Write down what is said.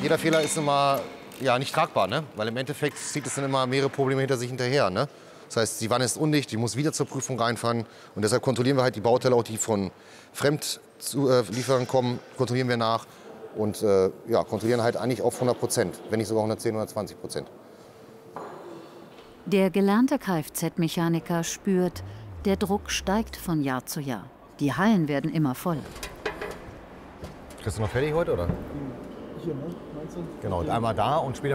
jeder Fehler ist immer ja, nicht tragbar, ne? Weil im Endeffekt zieht es dann immer mehrere Probleme hinter sich hinterher. Ne? Das heißt, die Wanne ist undicht, die muss wieder zur Prüfung reinfahren. Und deshalb kontrollieren wir halt die Bauteile, auch die von Fremdlieferern kommen, kontrollieren wir nach. Und ja, kontrollieren halt eigentlich auf 100%, wenn nicht sogar 110, 120%. Der gelernte Kfz-Mechaniker spürt, der Druck steigt von Jahr zu Jahr. Die Hallen werden immer voller. Kriegst du noch fertig heute, oder? Hier, ne? Meinst du? Genau, und einmal da und später